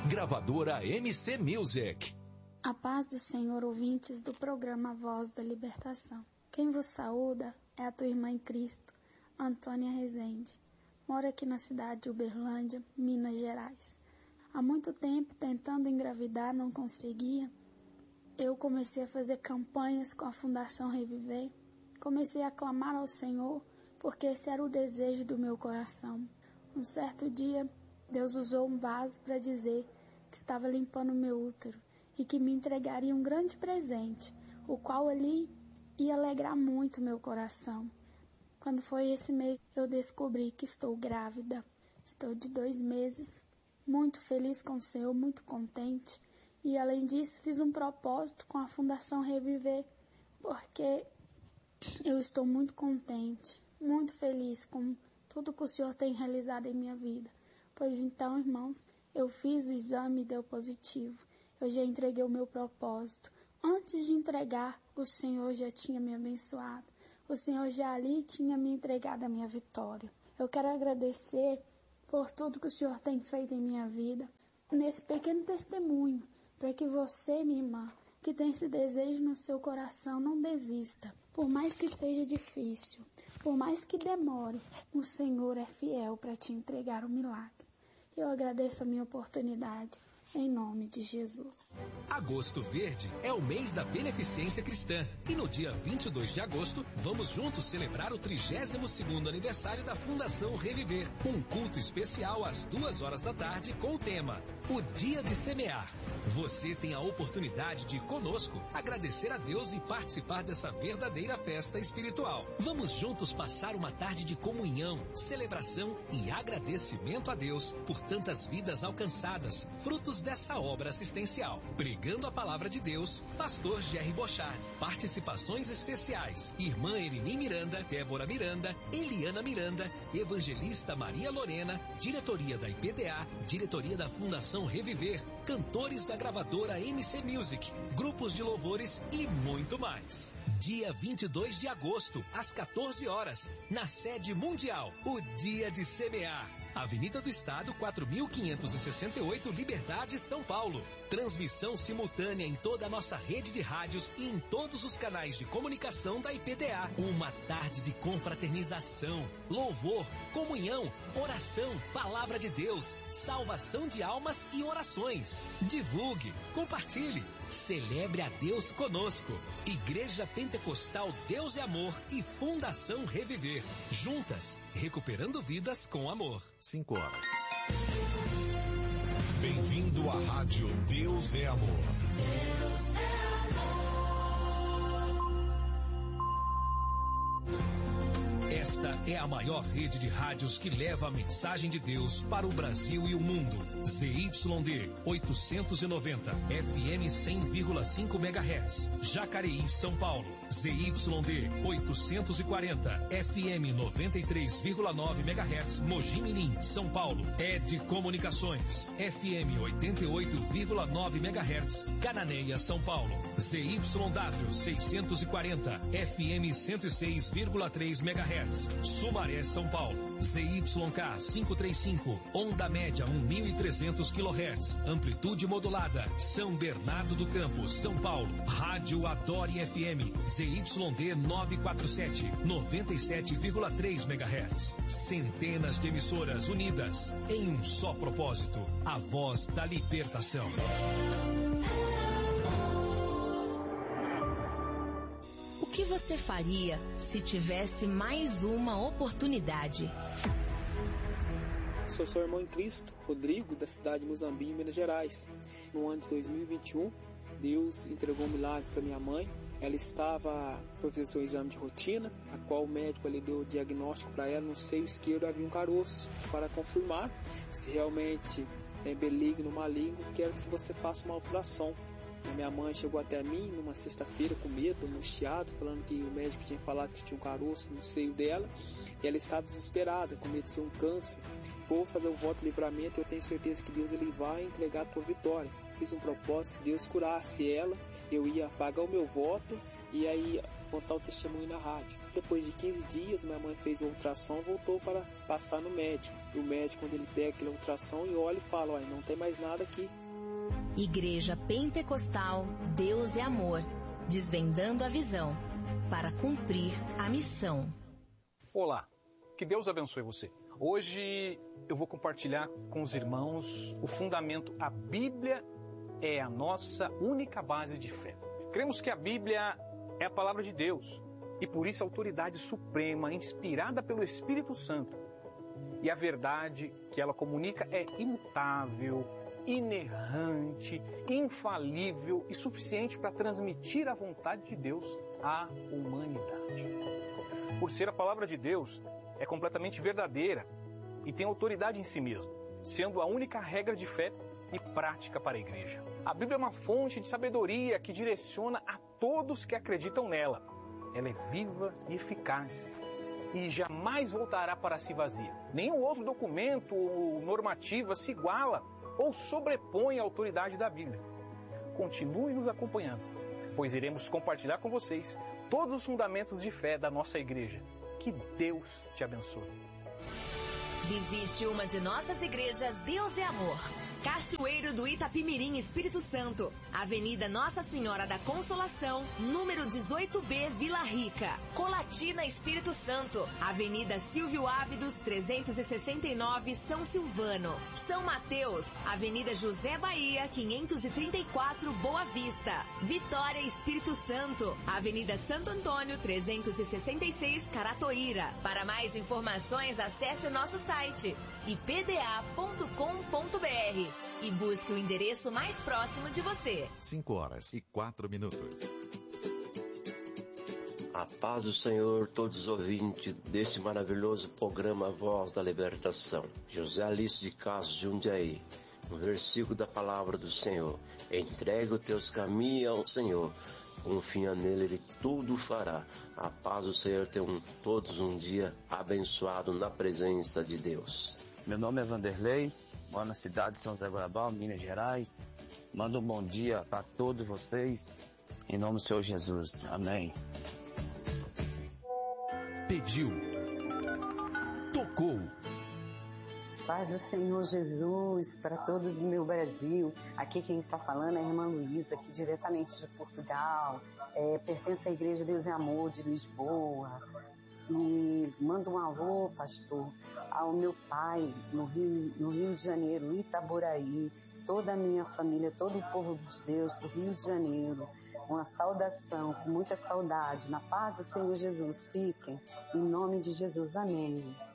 Gravadora MC Music. A paz do Senhor, ouvintes do programa Voz da Libertação. Quem vos saúda é a tua irmã em Cristo, Antônia Rezende. Moro aqui na cidade de Uberlândia, Minas Gerais. Há muito tempo, tentando engravidar, não conseguia. Eu comecei a fazer campanhas com a Fundação Reviver. Comecei a clamar ao Senhor, porque esse era o desejo do meu coração. Um certo dia, Deus usou um vaso para dizer que estava limpando o meu útero e que me entregaria um grande presente, o qual ali ia alegrar muito meu coração. Quando foi esse mês, eu descobri que estou grávida. Estou de 2 meses, muito feliz com o Senhor, muito contente. E além disso, fiz um propósito com a Fundação Reviver, porque eu estou muito contente, muito feliz com tudo que o Senhor tem realizado em minha vida. Pois então, irmãos, eu fiz o exame e deu positivo. Eu já entreguei o meu propósito. Antes de entregar, o Senhor já tinha me abençoado. O Senhor já ali tinha me entregado a minha vitória. Eu quero agradecer por tudo que o Senhor tem feito em minha vida, nesse pequeno testemunho, para que você, minha irmã, que tem esse desejo no seu coração, não desista. Por mais que seja difícil, por mais que demore, o Senhor é fiel para te entregar o milagre. Eu agradeço a minha oportunidade. Em nome de Jesus. Agosto Verde é o mês da beneficência cristã. E no dia 22 de agosto, vamos juntos celebrar o 32º aniversário da Fundação Reviver. Um culto especial às 2 da tarde com o tema O Dia de Semear. Você tem a oportunidade de, conosco, agradecer a Deus e participar dessa verdadeira festa espiritual. Vamos juntos passar uma tarde de comunhão, celebração e agradecimento a Deus por tantas vidas alcançadas, frutos dessa obra assistencial. Pregando a palavra de Deus, Pastor Jerry Bochard. Participações especiais: Irmã Erini Miranda, Débora Miranda, Eliana Miranda, Evangelista Maria Lorena, Diretoria da IPDA, Diretoria da Fundação Reviver, cantores da gravadora MC Music, grupos de louvores e muito mais. Dia 22 de agosto, às 14 horas, na sede mundial, o Dia de Semear. Avenida do Estado, 4.568, Liberdade, São Paulo. Transmissão simultânea em toda a nossa rede de rádios e em todos os canais de comunicação da IPDA. Uma tarde de confraternização, louvor, comunhão, oração, palavra de Deus, salvação de almas e orações. Divulgue, compartilhe, celebre a Deus conosco. Igreja Pentecostal Deus é Amor e Fundação Reviver. Juntas, recuperando vidas com amor. 5 horas. Bem-vindo à Rádio Deus é Amor. Deus é amor. Esta é a maior rede de rádios que leva a mensagem de Deus para o Brasil e o mundo. ZYD 890, FM 100,5 MHz, Jacareí, São Paulo. ZYD 840, FM 93,9 MHz, Mogi Mirim, São Paulo. ED Comunicações, FM 88,9 MHz, Cananéia, São Paulo. ZYW 640, FM 106,3 MHz. Sumaré, São Paulo. ZYK 535, onda média 1.300 kHz, amplitude modulada, São Bernardo do Campo, São Paulo. Rádio Adore FM, ZYD 947, 97,3 MHz. Centenas de emissoras unidas em um só propósito, a voz da libertação. O que você faria se tivesse mais uma oportunidade? Sou seu irmão em Cristo, Rodrigo, da cidade de Muzambique, Minas Gerais. No ano de 2021, Deus entregou um milagre para minha mãe. Ela estava para fazer seu exame de rotina, a qual o médico ali deu o diagnóstico para ela: no seio esquerdo havia um caroço. Para confirmar se realmente é benigno ou maligno, quero que você faça uma operação. A minha mãe chegou até mim numa sexta-feira com medo, angustiado, falando que o médico tinha falado que tinha um caroço no seio dela, e ela estava desesperada, com medo de ser um câncer. Vou fazer o voto de livramento, eu tenho certeza que Deus ele vai entregar a tua vitória. Fiz um propósito: se Deus curasse ela, eu ia pagar o meu voto e aí contar o testemunho na rádio. Depois de 15 dias, minha mãe fez o ultrassom e voltou para passar no médico. E o médico, quando ele pega aquele ultrassom e olha e fala, olha, não tem mais nada aqui. Igreja Pentecostal Deus é Amor, desvendando a visão para cumprir a missão. Olá, que Deus abençoe você. Hoje eu vou compartilhar com os irmãos o fundamento: a Bíblia é a nossa única base de fé. Cremos que a Bíblia é a palavra de Deus e por isso a autoridade suprema, inspirada pelo Espírito Santo. E a verdade que ela comunica é imutável, inerrante, infalível e suficiente para transmitir a vontade de Deus à humanidade. Por ser a palavra de Deus, é completamente verdadeira e tem autoridade em si mesma, sendo a única regra de fé e prática para a igreja. A Bíblia é uma fonte de sabedoria que direciona a todos que acreditam nela. Ela é viva e eficaz e jamais voltará para si vazia. Nenhum outro documento ou normativa se iguala ou sobrepõe a autoridade da Bíblia. Continue nos acompanhando, pois iremos compartilhar com vocês todos os fundamentos de fé da nossa igreja. Que Deus te abençoe. Visite uma de nossas igrejas Deus é Amor. Cachoeiro do Itapimirim, Espírito Santo, Avenida Nossa Senhora da Consolação, número 18B, Vila Rica, Colatina, Espírito Santo, Avenida Silvio Ávidos, 369, São Silvano, São Mateus, Avenida José Bahia, 534, Boa Vista, Vitória, Espírito Santo, Avenida Santo Antônio, 366, Caratoíra. Para mais informações, acesse o nosso site ipda.com.br e busque o endereço mais próximo de você. 5h04. A paz do Senhor, todos os ouvintes deste maravilhoso programa Voz da Libertação. José Alice de Castro, Jundiaí. Um versículo da palavra do Senhor: entregue os teus caminhos ao Senhor, confia nele, ele tudo fará. A paz do Senhor, tenham todos um dia abençoado na presença de Deus. Meu nome é Vanderlei, moro na cidade de São José Guarabal, Minas Gerais. Mando um bom dia para todos vocês, em nome do Senhor Jesus. Amém. Pediu, tocou. Paz do Senhor Jesus para todos do meu Brasil. Aqui quem está falando é a irmã Luísa, aqui diretamente de Portugal. Pertence à Igreja Deus é Amor de Lisboa. E mando um alô, pastor, ao meu pai no Rio de Janeiro, Itaboraí, toda a minha família, todo o povo de Deus do Rio de Janeiro. Uma saudação, com muita saudade, na paz do Senhor Jesus. Fiquem, em nome de Jesus. Amém.